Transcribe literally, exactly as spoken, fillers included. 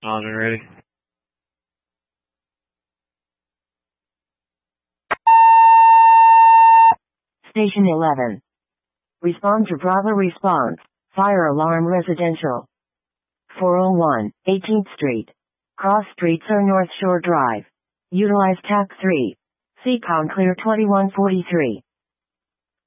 Acknowledgement ready. Station eleven. Respond to Bravo response. Fire alarm residential. four oh one, eighteenth Street. Cross Streets or North Shore Drive. Utilize T A C three. Seacon clear twenty-one forty-three.